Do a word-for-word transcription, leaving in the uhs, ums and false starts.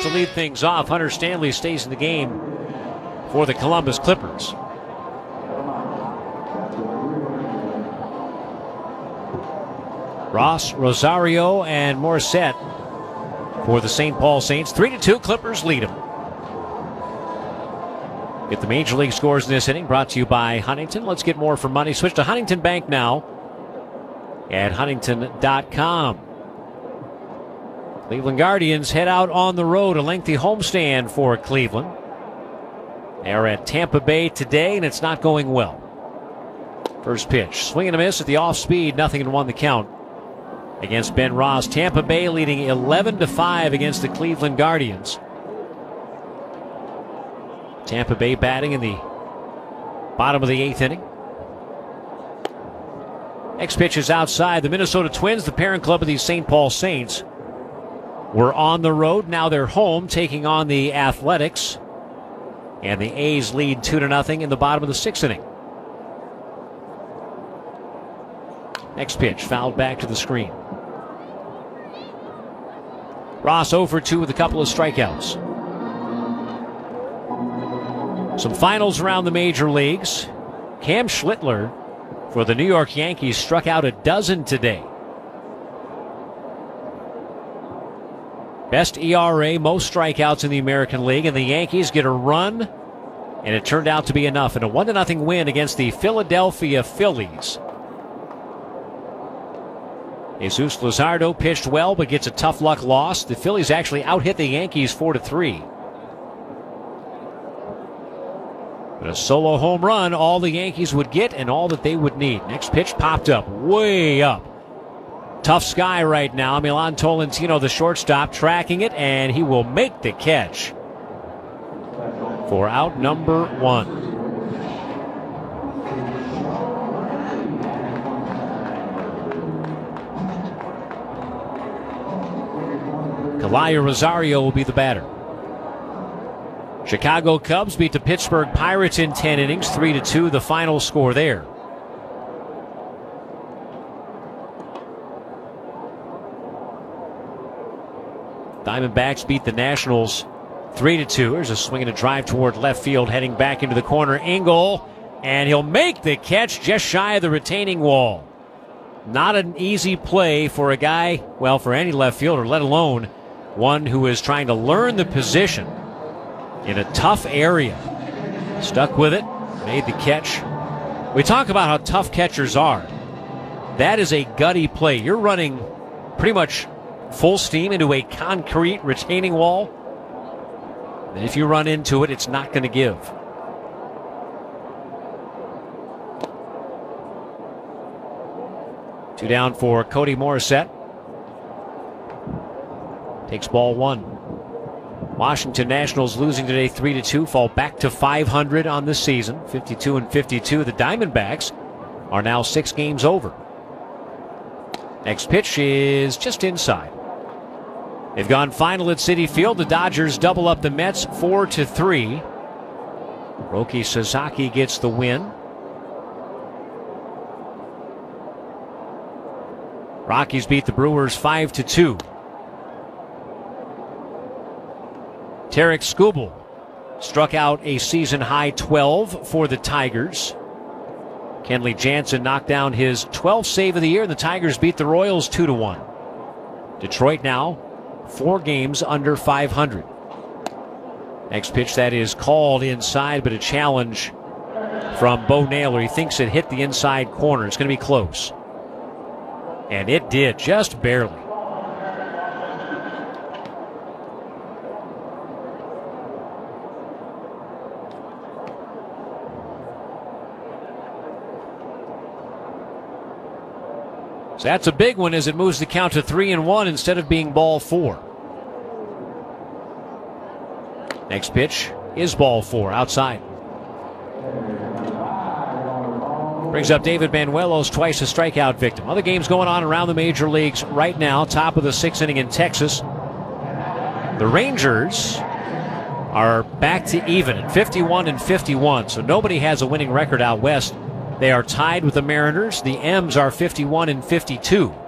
to lead things off. Hunter Stanley stays in the game for the Columbus Clippers. Ross, Rosario, and Morissette for the Saint Paul Saints. Three to two, Clippers lead them. Get the Major League scores in this inning, brought to you by Huntington. Let's get more for money. Switch to Huntington Bank now at huntington dot com. Cleveland Guardians head out on the road, a lengthy homestand for Cleveland. They're at Tampa Bay today, and it's not going well. First pitch, swing and a miss at the off-speed, nothing and one the count against Ben Ross. Tampa Bay leading eleven to five against the Cleveland Guardians. Tampa Bay batting in the bottom of the eighth inning. Next pitch is outside. The Minnesota Twins, the parent club of the Saint Paul Saints, were on the road. Now they're home taking on the Athletics. And the A's lead two to nothing in the bottom of the sixth inning. Next pitch, fouled back to the screen. Ross oh for two with a couple of strikeouts. Some finals around the major leagues. Cam Schlittler for the New York Yankees struck out a dozen today. Best E R A, most strikeouts in the American League, and the Yankees get a run, and it turned out to be enough in a one to nothing win against the Philadelphia Phillies. Jesus Luzardo pitched well, but gets a tough luck loss. The Phillies actually out-hit the Yankees four to three. But a solo home run, all the Yankees would get and all that they would need. Next pitch popped up, way up. Tough sky right now. Milan Tolentino, the shortstop, tracking it, and he will make the catch for out number one. Kalaya Rosario will be the batter. Chicago Cubs beat the Pittsburgh Pirates in ten innings, three to two, the final score there. Diamondbacks beat the Nationals three to two. There's a swing and a drive toward left field, heading back into the corner. Engel, and he'll make the catch just shy of the retaining wall. Not an easy play for a guy, well, for any left fielder, let alone one who is trying to learn the position in a tough area. Stuck with it, made the catch. We talk about how tough catchers are. That is a gutty play. You're running pretty much full steam into a concrete retaining wall. And if you run into it, it's not going to give. Two down for Cody Morissette. Takes ball one. Washington Nationals losing today three to two, fall back to five hundred on the season, fifty-two and fifty-two. The Diamondbacks are now six games over. Next pitch is just inside. They've gone final at Citi Field. The Dodgers double up the Mets four to three. Roki Sasaki gets the win. Rockies beat the Brewers five to two. Tarek Skubal struck out a season-high twelve for the Tigers. Kenley Jansen knocked down his twelfth save of the year, and the Tigers beat the Royals two to one. Detroit now four games under five hundred. Next pitch, that is called inside, but a challenge from Bo Naylor. He thinks it hit the inside corner. It's going to be close. And it did, just barely. So that's a big one as it moves the count to three and one instead of being ball four. Next pitch is ball four, outside. Brings up David Banuelos, twice a strikeout victim. Other games going on around the major leagues right now. Top of the sixth inning in Texas. The Rangers are back to even at fifty-one and fifty-one, so nobody has a winning record out west. They are tied with the Mariners. The M's are fifty-one and fifty-two.